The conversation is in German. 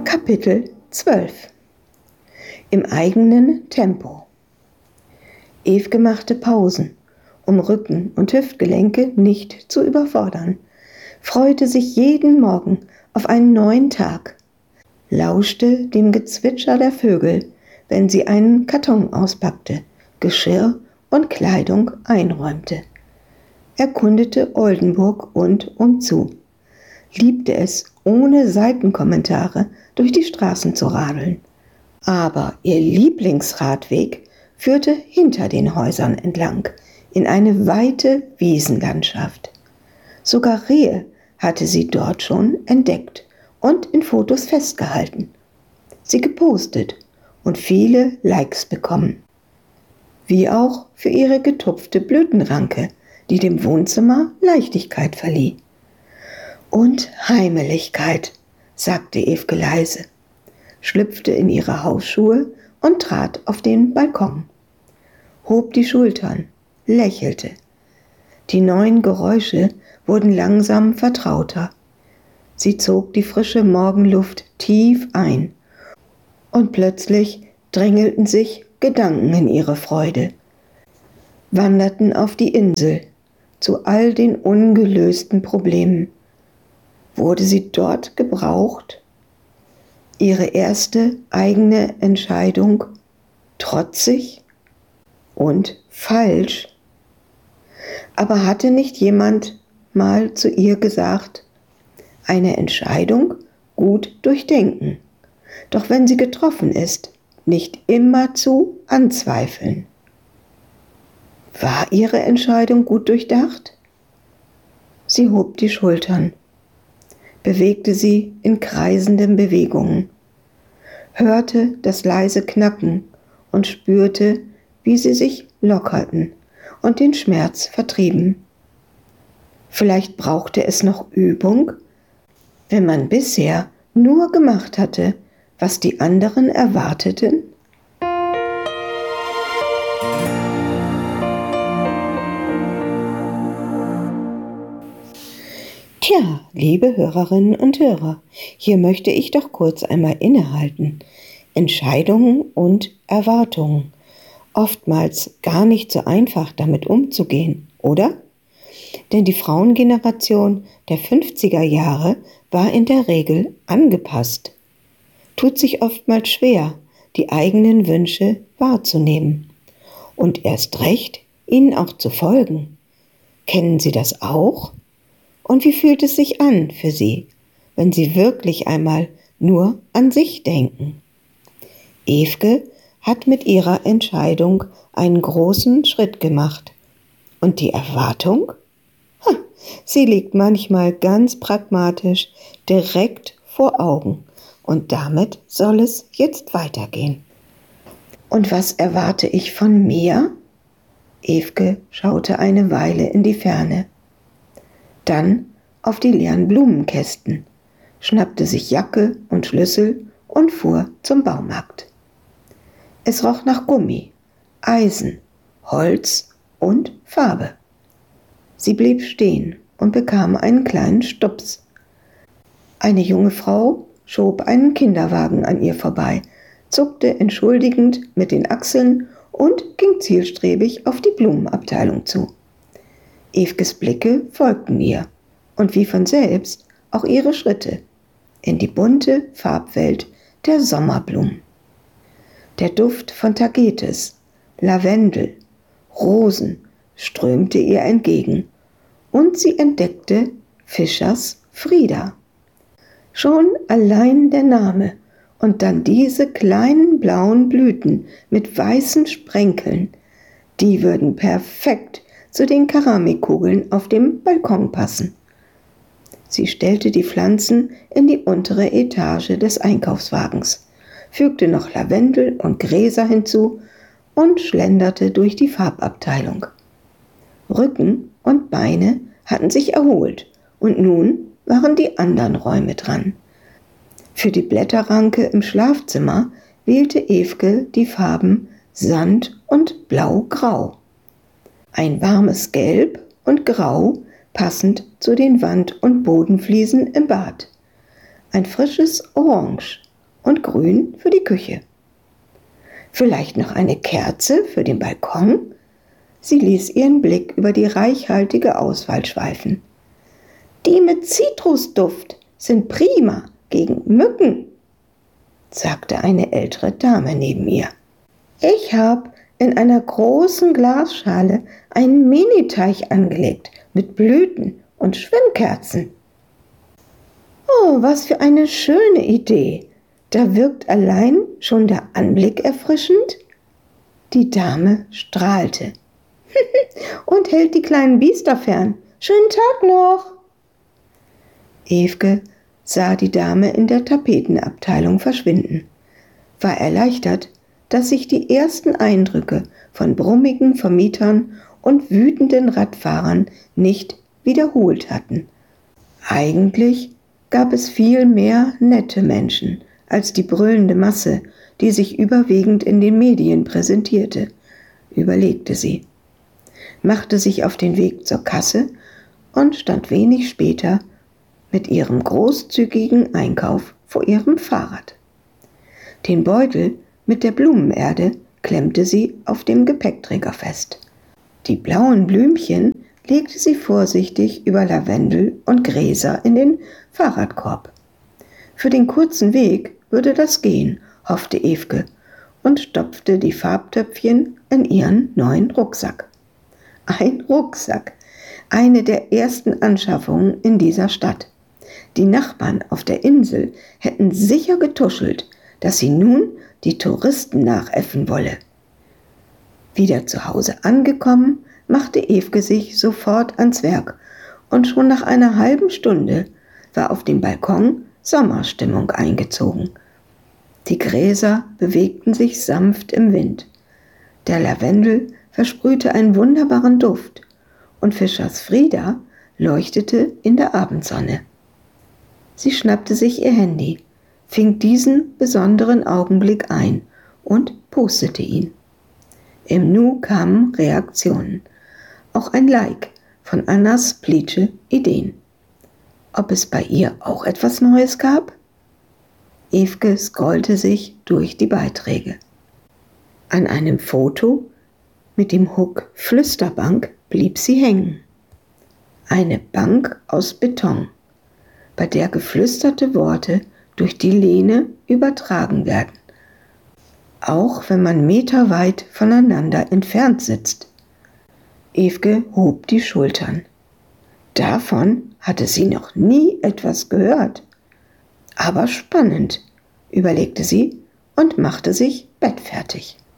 Kapitel 12 Im eigenen Tempo. Evke machte Pausen, um Rücken und Hüftgelenke nicht zu überfordern, freute sich jeden Morgen auf einen neuen Tag, lauschte dem Gezwitscher der Vögel, wenn sie einen Karton auspackte, Geschirr und Kleidung einräumte, erkundete Oldenburg und umzu, liebte es, ohne Seitenkommentare durch die Straßen zu radeln. Aber ihr Lieblingsradweg führte hinter den Häusern entlang, in eine weite Wiesenlandschaft. Sogar Rehe hatte sie dort schon entdeckt und in Fotos festgehalten, sie gepostet und viele Likes bekommen. Wie auch für ihre getupfte Blütenranke, die dem Wohnzimmer Leichtigkeit verlieh. Und Heimeligkeit, sagte Evke leise, schlüpfte in ihre Hausschuhe und trat auf den Balkon, hob die Schultern, lächelte. Die neuen Geräusche wurden langsam vertrauter. Sie zog die frische Morgenluft tief ein und plötzlich drängelten sich Gedanken in ihre Freude, wanderten auf die Insel zu all den ungelösten Problemen. Wurde sie dort gebraucht? Ihre erste eigene Entscheidung trotzig und falsch? Aber hatte nicht jemand mal zu ihr gesagt, eine Entscheidung gut durchdenken, doch wenn sie getroffen ist, nicht immerzu anzweifeln. War ihre Entscheidung gut durchdacht? Sie hob die Schultern, bewegte sie in kreisenden Bewegungen, hörte das leise Knacken und spürte, wie sie sich lockerten und den Schmerz vertrieben. Vielleicht brauchte es noch Übung, wenn man bisher nur gemacht hatte, was die anderen erwarteten? Tja, liebe Hörerinnen und Hörer, hier möchte ich doch kurz einmal innehalten. Entscheidungen und Erwartungen. Oftmals gar nicht so einfach, damit umzugehen, oder? Denn die Frauengeneration der 50er Jahre war in der Regel angepasst. Tut sich oftmals schwer, die eigenen Wünsche wahrzunehmen. Und erst recht, ihnen auch zu folgen. Kennen Sie das auch? Und wie fühlt es sich an für Sie, wenn Sie wirklich einmal nur an sich denken? Evke hat mit ihrer Entscheidung einen großen Schritt gemacht. Und die Erwartung? Sie liegt manchmal ganz pragmatisch direkt vor Augen. Und damit soll es jetzt weitergehen. Und was erwarte ich von mir? Evke schaute eine Weile in die Ferne. Dann auf die leeren Blumenkästen, schnappte sich Jacke und Schlüssel und fuhr zum Baumarkt. Es roch nach Gummi, Eisen, Holz und Farbe. Sie blieb stehen und bekam einen kleinen Stups. Eine junge Frau schob einen Kinderwagen an ihr vorbei, zuckte entschuldigend mit den Achseln und ging zielstrebig auf die Blumenabteilung zu. Evkes Blicke folgten ihr und wie von selbst auch ihre Schritte in die bunte Farbwelt der Sommerblumen. Der Duft von Tagetes, Lavendel, Rosen strömte ihr entgegen und sie entdeckte Fischers Frieda. Schon allein der Name und dann diese kleinen blauen Blüten mit weißen Sprenkeln, die würden perfekt zu den Keramikkugeln auf dem Balkon passen. Sie stellte die Pflanzen in die untere Etage des Einkaufswagens, fügte noch Lavendel und Gräser hinzu und schlenderte durch die Farbabteilung. Rücken und Beine hatten sich erholt und nun waren die anderen Räume dran. Für die Blätterranke im Schlafzimmer wählte Evke die Farben Sand und Blau-Grau. Ein warmes Gelb und Grau passend zu den Wand- und Bodenfliesen im Bad. Ein frisches Orange und grün für die Küche. Vielleicht noch eine Kerze für den Balkon? Sie ließ ihren Blick über die reichhaltige Auswahl schweifen. Die mit Zitrusduft sind prima gegen Mücken, sagte eine ältere Dame neben ihr. Ich habe in einer großen Glasschale einen Miniteich angelegt mit Blüten und Schwimmkerzen. Oh, was für eine schöne Idee! Da wirkt allein schon der Anblick erfrischend. Die Dame strahlte. Und hält die kleinen Biester fern. Schönen Tag noch! Evke sah die Dame in der Tapetenabteilung verschwinden, war erleichtert, dass sich die ersten Eindrücke von brummigen Vermietern und wütenden Radfahrern nicht wiederholt hatten. Eigentlich gab es viel mehr nette Menschen als die brüllende Masse, die sich überwiegend in den Medien präsentierte, überlegte sie, machte sich auf den Weg zur Kasse und stand wenig später mit ihrem großzügigen Einkauf vor ihrem Fahrrad. Den Beutel mit der Blumenerde klemmte sie auf dem Gepäckträger fest. Die blauen Blümchen legte sie vorsichtig über Lavendel und Gräser in den Fahrradkorb. Für den kurzen Weg würde das gehen, hoffte Evke und stopfte die Farbtöpfchen in ihren neuen Rucksack. Ein Rucksack, eine der ersten Anschaffungen in dieser Stadt. Die Nachbarn auf der Insel hätten sicher getuschelt, dass sie nun die Touristen nachäffen wolle. Wieder zu Hause angekommen, machte Evke sich sofort ans Werk und schon nach einer halben Stunde war auf dem Balkon Sommerstimmung eingezogen. Die Gräser bewegten sich sanft im Wind. Der Lavendel versprühte einen wunderbaren Duft und Fischers Frieda leuchtete in der Abendsonne. Sie schnappte sich ihr Handy, fing diesen besonderen Augenblick ein und postete ihn. Im Nu kamen Reaktionen. Auch ein Like von Annas Plitsche Ideen. Ob es bei ihr auch etwas Neues gab? Evke scrollte sich durch die Beiträge. An einem Foto mit dem Hook Flüsterbank blieb sie hängen. Eine Bank aus Beton, bei der geflüsterte Worte durch die Lehne übertragen werden, auch wenn man meterweit voneinander entfernt sitzt. Evke hob die Schultern. Davon hatte sie noch nie etwas gehört. Aber spannend, überlegte sie und machte sich bettfertig.